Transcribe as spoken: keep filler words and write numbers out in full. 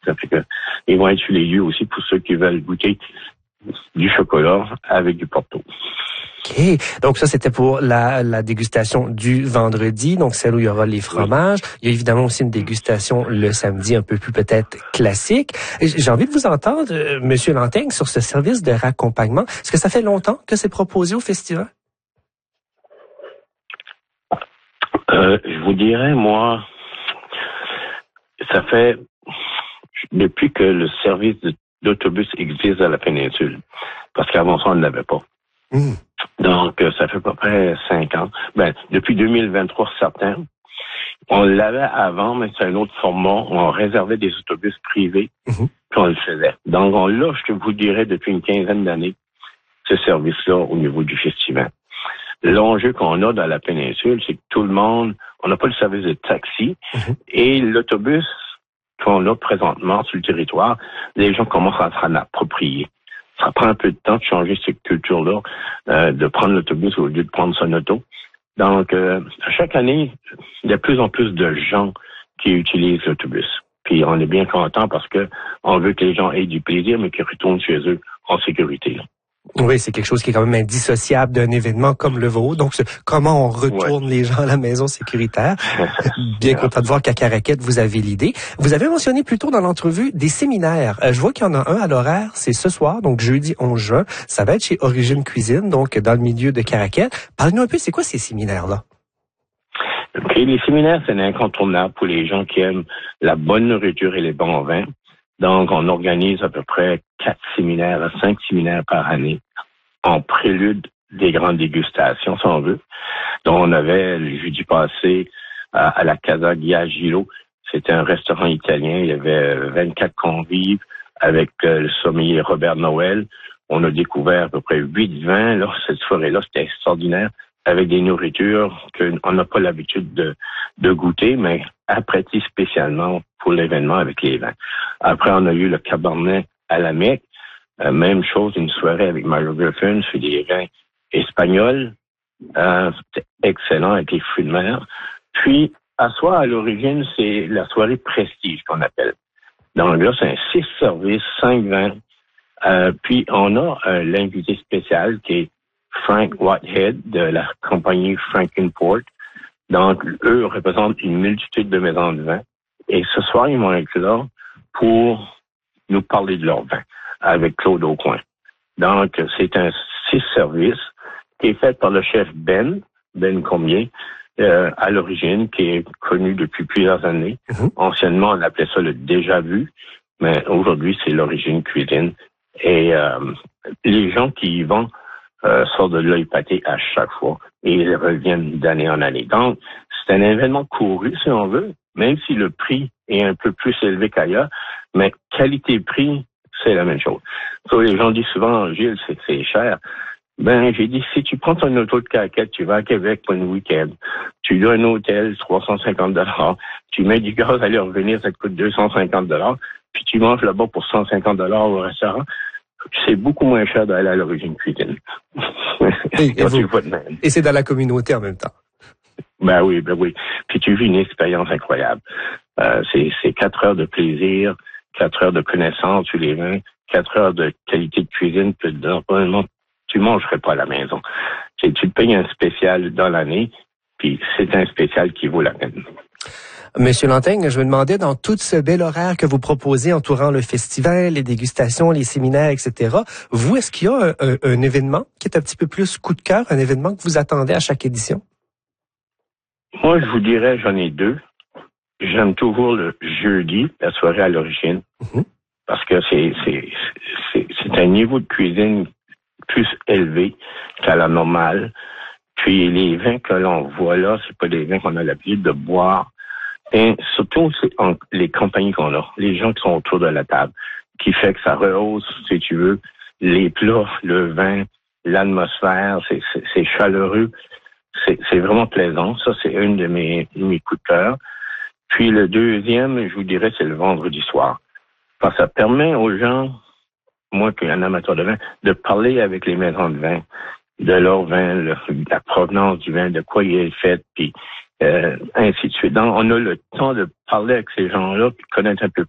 Ça fait que ils vont être sur les lieux aussi pour ceux qui veulent goûter du chocolat avec du Porto. OK. Donc ça, c'était pour la, la dégustation du vendredi, donc celle où il y aura les fromages. Oui. Il y a évidemment aussi une dégustation le samedi, un peu plus peut-être classique. J'ai envie de vous entendre, euh, Monsieur Lanteigne, sur ce service de raccompagnement. Est-ce que ça fait longtemps que c'est proposé au festival? Euh, je vous dirais, moi, ça fait depuis que le service d'autobus existe à la péninsule. Parce qu'avant ça, on ne l'avait pas. Mmh. Donc, ça fait à peu près cinq ans. Ben, depuis deux mille vingt-trois, certains. On l'avait avant, mais c'est un autre format. On réservait des autobus privés, mmh. puis on le faisait. Donc, on l'a, je vous dirais, depuis une quinzaine d'années, ce service-là au niveau du festival. L'enjeu qu'on a dans la péninsule, c'est que tout le monde, on n'a pas le service de taxi, mmh. et l'autobus qu'on a présentement sur le territoire, les gens commencent à s'en approprier. Ça prend un peu de temps de changer cette culture-là, euh, de prendre l'autobus au lieu de prendre son auto. Donc, euh, chaque année, il y a de plus en plus de gens qui utilisent l'autobus. Puis on est bien content parce que on veut que les gens aient du plaisir, mais qu'ils retournent chez eux en sécurité. Oui, c'est quelque chose qui est quand même indissociable d'un événement comme le vôtre. Donc, comment on retourne ouais. les gens à la maison sécuritaire? Bien content de voir qu'à Caraquet, vous avez l'idée. Vous avez mentionné plus tôt dans l'entrevue des séminaires. Euh, je vois qu'il y en a un à l'horaire, c'est ce soir, donc jeudi onze juin. Ça va être chez Origine Cuisine, donc dans le milieu de Caraquet. Parlez-nous un peu, c'est quoi ces séminaires-là? Okay, les séminaires, c'est incontournable pour les gens qui aiment la bonne nourriture et les bons vins. Donc, on organise à peu près quatre séminaires, à cinq séminaires par année, en prélude des grandes dégustations, si on veut. Donc, on avait le jeudi passé à, à la Casa Giagilo. C'était un restaurant italien. Il y avait vingt-quatre convives avec euh, le sommelier Robert Noël. On a découvert à peu près huit vins. Là, cette soirée-là, c'était extraordinaire, avec des nourritures qu'on n'a pas l'habitude de, de goûter, mais appréciées spécialement pour l'événement avec les vins. Après, on a eu le Cabernet à la Mecque. Euh, même chose, une soirée avec Mario Griffin sur des vins espagnols. Euh, c'était excellent avec les fruits de mer. Puis, à soi, à l'origine, c'est la soirée prestige qu'on appelle. Donc là, c'est un six services, cinq vins. Euh, puis, on a euh, l'invité spécial qui est Frank Whitehead de la compagnie Frankenport. Donc, eux représentent une multitude de maisons de vin. Et ce soir, ils vont être là pour nous parler de leur vin avec Claude Aucoin. Donc, c'est un six services qui est fait par le chef Ben, Ben Combien, euh, à l'origine, qui est connu depuis plusieurs années. Mm-hmm. Anciennement, on appelait ça le déjà vu, mais aujourd'hui, c'est l'origine cuisine. Et euh, les gens qui y vont euh, sortent de l'œil pâté à chaque fois et ils reviennent d'année en année. Donc, c'est un événement couru, si on veut, même si le prix est un peu plus élevé qu'ailleurs, mais qualité-prix, c'est la même chose. So, les gens disent souvent, Gilles, c'est, c'est cher. Ben, j'ai dit, si tu prends ton auto de Caraquet, tu vas à Québec pour un week-end, tu loues un hôtel, trois cent cinquante dollars, tu mets du gaz à aller revenir, ça te coûte deux cent cinquante dollars, puis tu manges là-bas pour cent cinquante dollars au restaurant, c'est beaucoup moins cher d'aller à l'origine cuisine. Et, et, vous, et c'est dans la communauté en même temps. Ben oui, ben oui. Puis tu vis une expérience incroyable. Euh, c'est, c'est quatre heures de plaisir, quatre heures de connaissance sur les vins, quatre heures de qualité de cuisine que normalement tu mangerais pas à la maison. C'est, tu te payes un spécial dans l'année, puis c'est un spécial qui vaut la peine. Monsieur Lanteigne, je me demandais, dans tout ce bel horaire que vous proposez entourant le festival, les dégustations, les séminaires, et cetera, vous, est-ce qu'il y a un, un, un événement qui est un petit peu plus coup de cœur, un événement que vous attendez à chaque édition? Moi, je vous dirais, j'en ai deux. J'aime toujours le jeudi, la soirée à l'origine, mm-hmm. parce que c'est, c'est, c'est, c'est un niveau de cuisine plus élevé qu'à la normale. Puis les vins que l'on voit là, c'est pas des vins qu'on a l'habitude de boire. Et surtout, c'est en, les compagnies qu'on a, les gens qui sont autour de la table, qui fait que ça rehausse, si tu veux, les plats, le vin, l'atmosphère, c'est, c'est, c'est chaleureux, c'est, c'est vraiment plaisant. Ça, c'est une de mes, de mes coups de cœur. Puis le deuxième, je vous dirais, c'est le vendredi soir. Parce que ça permet aux gens, moi qui suis un amateur de vin, de parler avec les maisons de vin, de leur vin, le, la provenance du vin, de quoi il est fait, puis Euh, ainsi de suite. Donc, on a le temps de parler avec ces gens-là, puis connaître un peu